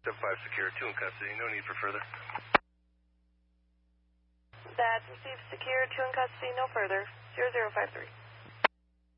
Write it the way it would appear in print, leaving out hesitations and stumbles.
7-5 secure, 2 in custody, no need for further. That's received secure, 2 in custody, no further. 0053.